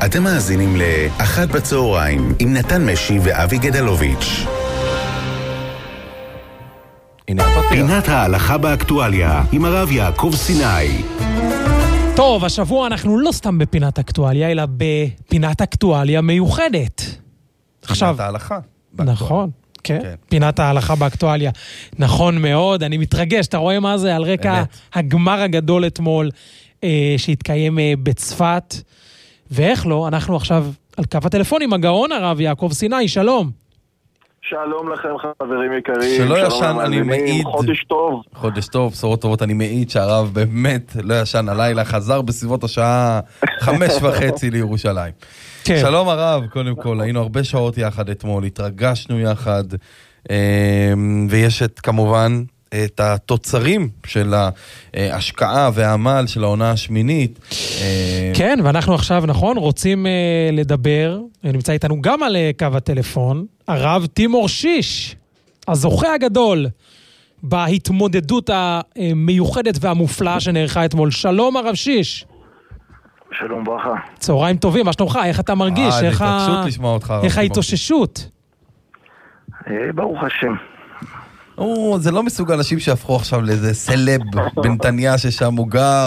אתם מאזינים לאחת בצהריים עם נתן משי ואבי גדלוביץ'. פינת ההלכה באקטואליה עם הרב יעקב סיני. טוב, השבוע אנחנו לא סתם בפינת אקטואליה, אלא בפינת אקטואליה מיוחדת. פינת ההלכה. נכון, כן. פינת ההלכה באקטואליה. נכון מאוד, אני מתרגש, אתה רואה מה זה? על רקע הגמר הגדול אתמול שהתקיים בצפת. ואיך לא, אנחנו עכשיו על קו הטלפון עם הגאון הרב יעקב סיני, שלום. שלום לכם חברים יקרים. שלא ישן, אני מעיד. חודש טוב. חודש טוב, בשורות טובות, אני מעיד שהרב באמת לא ישן הלילה, חזר בסביבות השעה 5:30 לירושלים. כן. שלום הרב, קודם כל, היינו הרבה שעות יחד אתמול, התרגשנו יחד, ויש כמובן את התוצרים של ההשקעה והעמל של העונה השמינית. כן, ואנחנו עכשיו, נכון, רוצים לדבר, נמצא איתנו גם על קו הטלפון, הרב תימור שיש, הזוכה הגדול בהתמודדות המיוחדת והמופלאה שנערכה אתמול. שלום הרב שיש. שלום ברכה. צהריים טובים, מה שלומך? איך אתה מרגיש? איך ההתאוששות? ברוך השם. זה לא מסוג אנשים שהפכו עכשיו לאיזה סלב בנתניה ששם הוא גר,